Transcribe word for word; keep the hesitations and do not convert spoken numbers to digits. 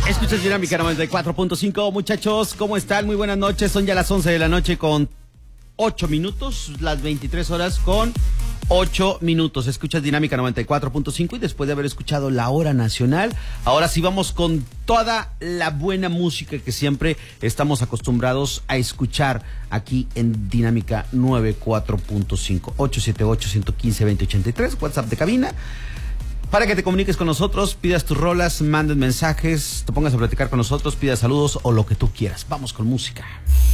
Escuchas Dinámica noventa y cuatro punto cinco, muchachos, ¿cómo están? Muy buenas noches, son ya las once de la noche con ocho minutos, las veintitrés horas con ocho minutos. Escuchas Dinámica noventa y cuatro punto cinco y después de haber escuchado la hora nacional, ahora sí vamos con toda la buena música que siempre estamos acostumbrados a escuchar aquí en Dinámica noventa y cuatro punto cinco. ocho siete ocho, uno uno cinco, dos cero ocho tres, WhatsApp de cabina. Para que te comuniques con nosotros, pidas tus rolas, mandes mensajes, te pongas a platicar con nosotros, pidas saludos o lo que tú quieras. Vamos con música.